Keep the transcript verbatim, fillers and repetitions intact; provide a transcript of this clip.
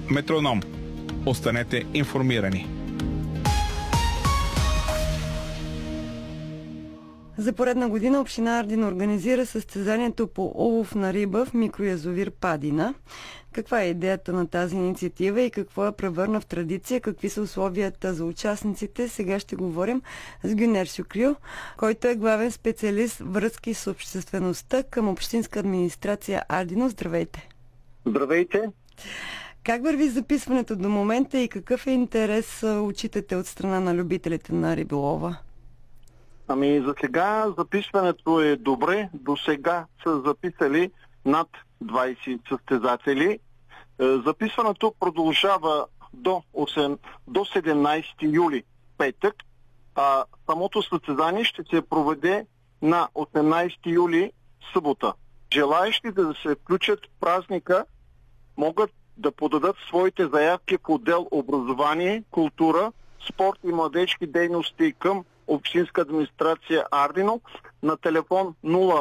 Метроном. Останете информирани. За поредна година община Ардин организира състезанието по улов на риба в микроязовир Падина. Каква е идеята на тази инициатива и какво я превърна в традиция? Какви са условията за участниците? Сега ще говорим с Гюнер Сюкрю, който е главен специалист връзки с обществеността към Общинска администрация Ардино. Здравейте! Здравейте! Как върви записването до момента и какъв е интерес отчитате от страна на любителите на риболова? Ами за сега записването е добре. До сега са записали над двайсет състезатели. Записването продължава до, осем, до седемнайсети юли, петък, а самото състезание ще се проведе на осемнайсети юли, събота. Желаещите да се включат в празника могат да подадат своите заявки в отдел образование, култура, спорт и младежки дейности към Общинска администрация Ардино на телефон нула